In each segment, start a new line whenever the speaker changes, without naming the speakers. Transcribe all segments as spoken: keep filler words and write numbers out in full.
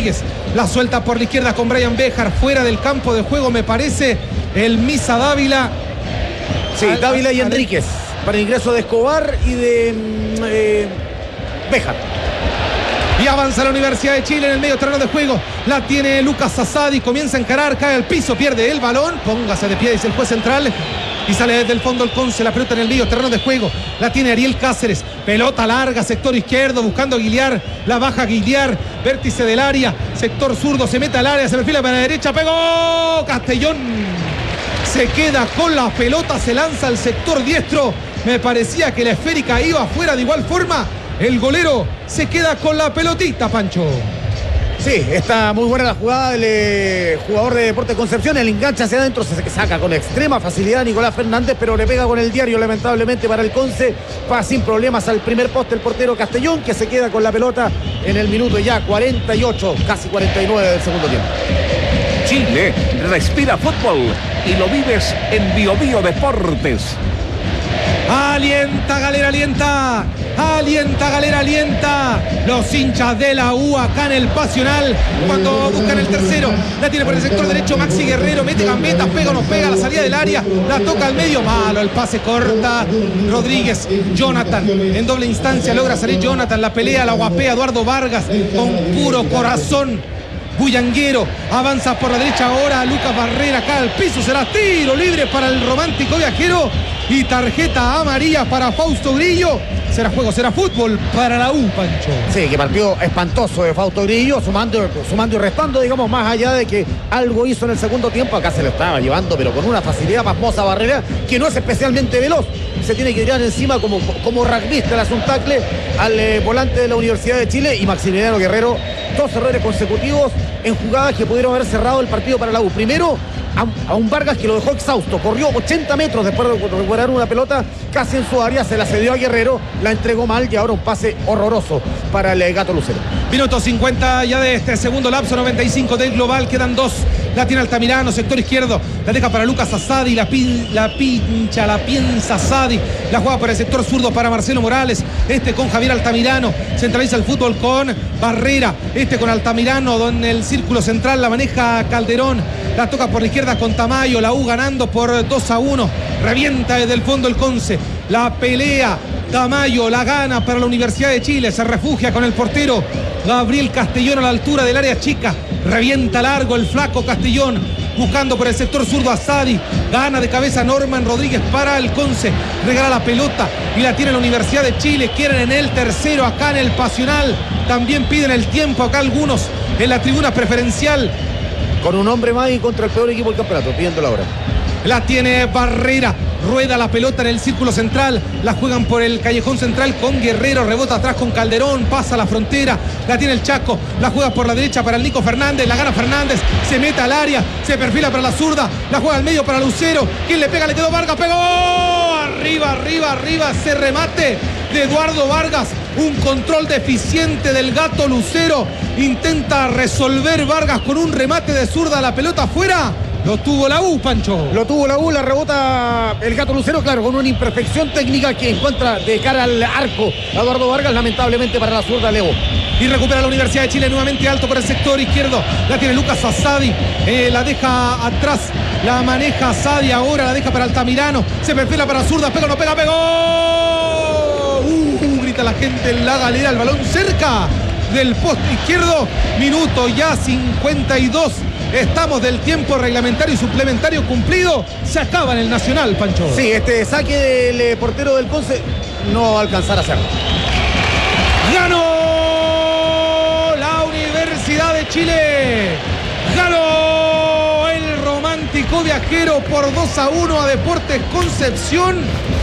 Rodríguez. La suelta por la izquierda con Brian Béjar. Fuera del campo de juego, me parece, el Misa Dávila.
Sí, al, Dávila y al, Enríquez. Para el ingreso de Escobar y de eh, Béjar.
Y avanza la Universidad de Chile en el medio terreno de juego. La tiene Lucas Asadi. Comienza a encarar, cae al piso, pierde el balón. Póngase de pie, dice el juez central. Y sale desde el fondo el Conce, la pelota en el medio terreno de juego. La tiene Ariel Cáceres. Pelota larga, sector izquierdo, buscando a Guiliar. La baja Guiliar, vértice del área. Sector zurdo, se mete al área, se perfila para la derecha. ¡Pegó! Castellón se queda con la pelota, se lanza al sector diestro. Me parecía que la esférica iba afuera de igual forma. El golero se queda con la pelotita, Pancho.
Sí, está muy buena la jugada del eh, jugador de Deportes Concepción. El engancha hacia adentro, se saca con extrema facilidad a Nicolás Fernández, pero le pega con el diario, lamentablemente, para el Conce. Va sin problemas al primer poste el portero Castellón, que se queda con la pelota en el minuto ya cuarenta y ocho, casi cuarenta y nueve del segundo tiempo.
Chile respira fútbol y lo vives en Bio Bio Deportes.
Alienta, Galera, alienta. Alienta, Galera, alienta. Los hinchas de la U acá en el Pasional. Cuando buscan el tercero. La tiene por el sector derecho Maxi Guerrero. Mete gambetas, pega o no pega. La salida del área. La toca al medio. Malo el pase, corta Rodríguez. Jonathan. En doble instancia logra salir Jonathan. La pelea, la guapea Eduardo Vargas. Con puro corazón. Bullanguero. Avanza por la derecha ahora. Lucas Barrera acá al piso. Será tiro libre para el romántico viajero. Y tarjeta amarilla para Fausto Grillo. Será juego, será fútbol para la U, Pancho.
Sí, que partió espantoso de Fausto Grillo, sumando, sumando y restando, digamos, más allá de que algo hizo en el segundo tiempo. Acá se lo estaba llevando, pero con una facilidad pasmosa Barrera, que no es especialmente veloz. Se tiene que tirar encima como, como rugbyista, le hace un tackle al eh, volante de la Universidad de Chile. Y Maximiliano Guerrero, dos errores consecutivos en jugadas que pudieron haber cerrado el partido para la U. Primero, a, a un Vargas que lo dejó exhausto, corrió ochenta metros después de recuperar una pelota casi en su área, se la cedió a Guerrero, la entregó mal y ahora un pase horroroso para el Gato Lucero.
Minuto cincuenta ya de este segundo lapso, noventa y cinco del global, quedan dos. La tiene Altamirano, sector izquierdo, la deja para Lucas Asadi, la, pin, la pincha, la piensa Asadi, la juega por el sector zurdo para Marcelo Morales, este con Javier Altamirano, centraliza el fútbol con Barrera, este con Altamirano, donde el círculo central la maneja Calderón, la toca por la izquierda con Tamayo, la U ganando por dos a uno, revienta desde el fondo el Conce, la pelea Tamayo, la gana para la Universidad de Chile, se refugia con el portero Gabriel Castellón a la altura del área chica, revienta largo el flaco Castellón, buscando por el sector zurdo a Sadi, gana de cabeza Norman Rodríguez para el Conce, regala la pelota y la tiene la Universidad de Chile, quieren en el tercero acá en el Pasional, también piden el tiempo acá algunos en la tribuna preferencial.
Con un hombre más y contra el peor equipo del campeonato, pidiendo la hora.
La tiene Barrera, rueda la pelota en el círculo central, la juegan por el callejón central con Guerrero, rebota atrás con Calderón, pasa la frontera, la tiene el Chaco, la juega por la derecha para el Nico Fernández, la gana Fernández, se mete al área, se perfila para la zurda, la juega al medio para Lucero, quien le pega, le quedó Vargas, pegó, arriba, arriba, arriba, ese remate de Eduardo Vargas, un control deficiente del Gato Lucero, intenta resolver Vargas con un remate de zurda, la pelota afuera. Lo tuvo la U, Pancho.
Lo tuvo la U, la rebota el Gato Lucero, claro, con una imperfección técnica que encuentra de cara al arco a Eduardo Vargas, lamentablemente para la zurda Leo.
Y recupera la Universidad de Chile nuevamente alto por el sector izquierdo. La tiene Lucas Asadi, eh, la deja atrás, la maneja Asadi, ahora la deja para Altamirano, se perfila para zurda, pega, no pega, pegó. Uh, grita la gente en la galera, el balón cerca del poste izquierdo, minuto ya cincuenta y dos. Estamos del tiempo reglamentario y suplementario cumplido. Se acaba en el Nacional, Pancho.
Sí, este saque del eh, portero del Conce no va a alcanzar a hacerlo.
¡Ganó la Universidad de Chile! ¡Ganó el romántico viajero por dos a uno a Deportes Concepción!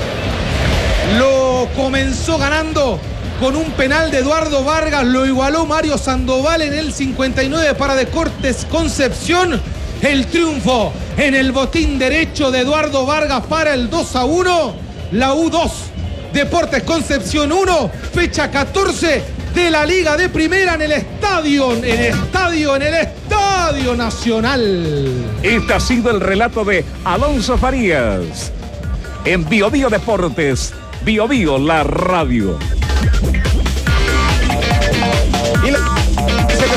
Lo comenzó ganando con un penal de Eduardo Vargas, lo igualó Mario Sandoval en el cincuenta y nueve para Deportes Concepción. El triunfo en el botín derecho de Eduardo Vargas para el dos a uno. La U dos, Deportes Concepción uno, fecha catorce de la Liga de Primera en el estadio, en el estadio, en el Estadio Nacional.
Este ha sido el relato de Alonso Farías en Bio Bio Deportes, Bio Bio la radio.
Y la...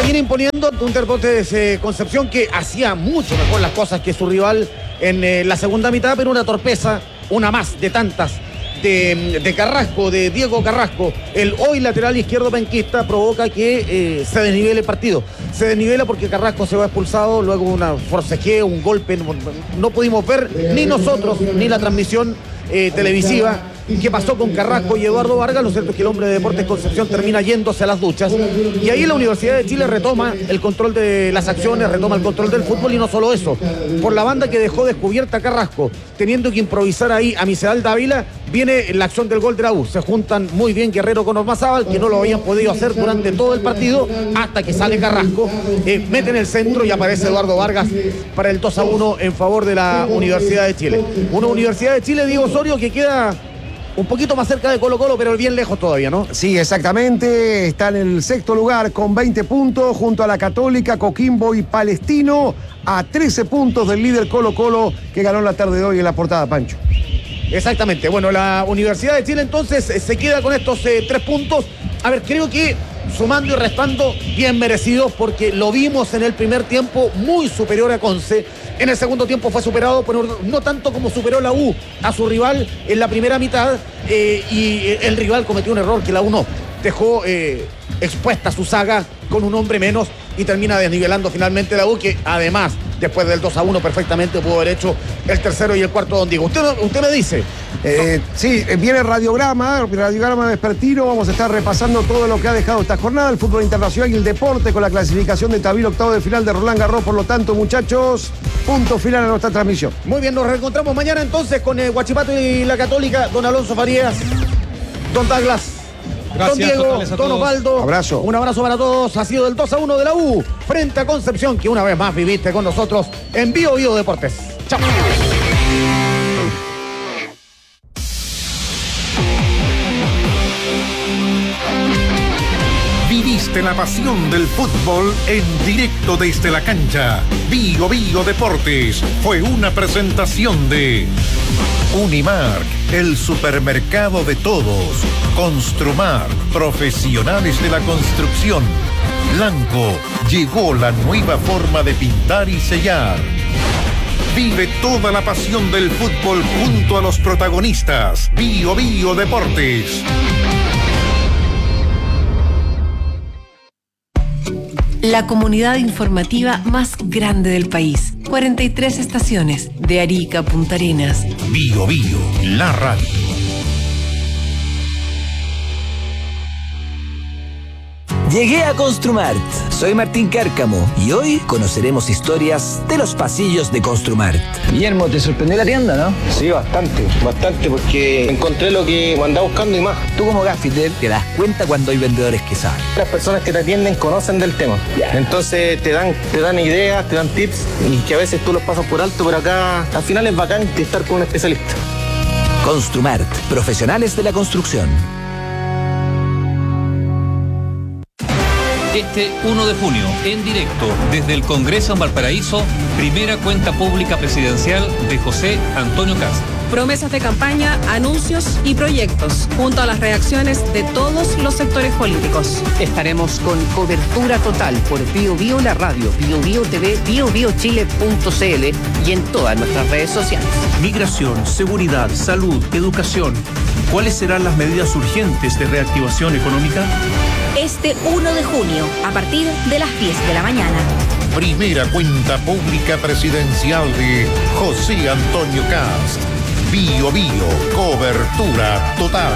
termina imponiendo un Deportes eh, Concepción que hacía mucho mejor las cosas que su rival en eh, la segunda mitad, pero una torpeza, una más de tantas de, de Carrasco, de Diego Carrasco, el hoy lateral izquierdo penquista, provoca que eh, se desnivele el partido. Se desnivela porque Carrasco se va expulsado, luego una forcejeo, un golpe, no, no pudimos ver ni nosotros ni la transmisión eh, televisiva qué pasó con Carrasco y Eduardo Vargas. Lo cierto es que el hombre de Deportes Concepción termina yéndose a las duchas y ahí la Universidad de Chile retoma el control de las acciones, retoma el control del fútbol y no solo eso, por la banda que dejó descubierta Carrasco, teniendo que improvisar ahí a Misael Dávila, viene la acción del gol de la U. Se juntan muy bien Guerrero con Ormazábal, que no lo habían podido hacer durante todo el partido, hasta que sale Carrasco, eh, mete en el centro y aparece Eduardo Vargas para el dos a uno en favor de la Universidad de Chile. Una Universidad de Chile, Diego Osorio, que queda un poquito más cerca de Colo Colo, pero bien lejos todavía, ¿no?
Sí, exactamente. Está en el sexto lugar con veinte puntos, junto a la Católica, Coquimbo y Palestino, a trece puntos del líder Colo Colo, que ganó la tarde de hoy en la portada, Pancho.
Exactamente. Bueno, la Universidad de Chile entonces eh, se queda con estos eh, tres puntos. A ver, creo que sumando y restando, bien merecidos, porque lo vimos en el primer tiempo muy superior a Conce. En el segundo tiempo fue superado, pero no tanto como superó la U a su rival en la primera mitad, eh, y el rival cometió un error que la U no. Dejó eh, expuesta su saga con un hombre menos y termina desnivelando finalmente la U, que además, después del dos a uno, perfectamente pudo haber hecho el tercero y el cuarto, don Diego. Usted, usted me dice...
Eh, sí, viene radiograma, radiograma vespertino. Vamos a estar repasando todo lo que ha dejado esta jornada, el fútbol internacional y el deporte, con la clasificación de Tabilo, octavo de final de Roland Garros. Por lo tanto, muchachos, punto final a nuestra transmisión.
Muy bien, nos reencontramos mañana entonces con eh, Huachipato y la Católica. Don Alonso Farías, don Douglas,
gracias,
don Diego, don Osvaldo.
Abrazo.
Un abrazo para todos. Ha sido el dos a uno de la U frente a Concepción, que una vez más viviste con nosotros en Bio Bio Deportes. Chao.
Viviste la pasión del fútbol en directo desde la cancha. Bio Bio Deportes fue una presentación de Unimark, el supermercado de todos. Construmar, profesionales de la construcción. Blanco, llegó la nueva forma de pintar y sellar. Vive toda la pasión del fútbol junto a los protagonistas. Bio Bio Deportes.
La comunidad informativa más grande del país. cuarenta y tres estaciones, de Arica a Punta Arenas.
Bio Bio, la radio.
Llegué a Construmart. Soy Martín Cárcamo y hoy conoceremos historias de los pasillos de Construmart.
Guillermo, ¿te sorprendió la tienda, no?
Sí, bastante, bastante, porque encontré lo que andaba buscando y más.
Tú como gaffiter te das cuenta cuando hay vendedores que saben.
Las personas que te atienden conocen del tema. Yeah. Entonces te dan, te dan ideas, te dan tips y que a veces tú los pasas por alto, pero acá al final es bacán estar con un especialista.
Construmart, profesionales de la construcción.
Este uno de junio, en directo, desde el Congreso en Valparaíso, primera cuenta pública presidencial de José Antonio Kast.
Promesas de campaña, anuncios y proyectos, junto a las reacciones de todos los sectores políticos.
Estaremos con cobertura total por Bio Bio la radio, Bio Bio T V, bio bio chile punto c l y en todas nuestras redes sociales.
Migración, seguridad, salud, educación. ¿Cuáles serán las medidas urgentes de reactivación económica?
Este uno de junio, a partir de las diez de la mañana.
Primera cuenta pública presidencial de José Antonio Kast. Bio Bio, cobertura total.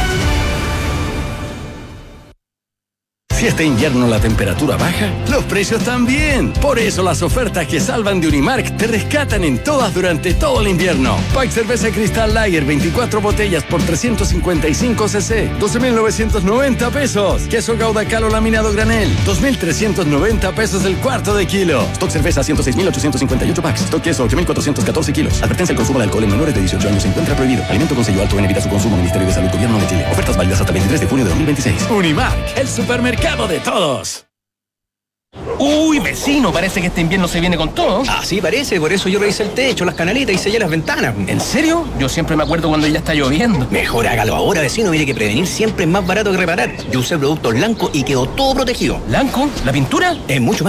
Si este invierno la temperatura baja, los precios también. Por eso las ofertas que salvan de Unimark te rescatan en todas durante todo el invierno. Pack cerveza Cristal Lager, veinticuatro botellas por trescientos cincuenta y cinco cc, doce mil novecientos noventa pesos. Queso Gouda Calo laminado granel, dos mil trescientos noventa pesos el cuarto de kilo. Stock cerveza, ciento seis mil ochocientos cincuenta y ocho packs. Stock queso, ocho mil cuatrocientos catorce kilos. Advertencia: el consumo de alcohol en menores de dieciocho años se encuentra prohibido. Alimento con sello alto en, evita su consumo. Ministerio de Salud, Gobierno de Chile. Ofertas válidas hasta el veintitrés de junio de dos mil veintiséis. Unimark, el supermercado de todos.
Uy, vecino, parece que este invierno se viene con todo.
Así parece, por eso yo revisé el techo, las canaletas y sellé las ventanas.
¿En serio? Yo siempre me acuerdo cuando ya está lloviendo.
Mejor hágalo ahora, vecino. Mire que prevenir siempre es más barato que reparar. Yo usé productos Lanco y quedó todo protegido.
¿Lanco? ¿La pintura?
Es mucho más